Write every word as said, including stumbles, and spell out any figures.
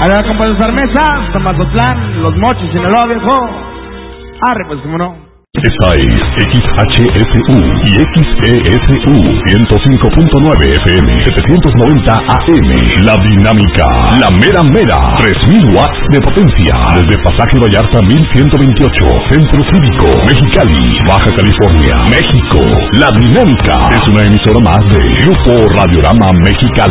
A la compa de Sarmesa, Mazatlán, Los Mochis, Sinaloa, viejo. Arre, pues, cómo no. Esta es X H S U y X E S U ciento cinco punto nueve F M, setecientos noventa A M. La Dinámica, la mera mera, tres mil watts de potencia. Desde Pasaje Vallarta mil ciento veintiocho, Centro Cívico, Mexicali, Baja California, México. La Dinámica es una emisora más de Grupo Radiorama Mexicali.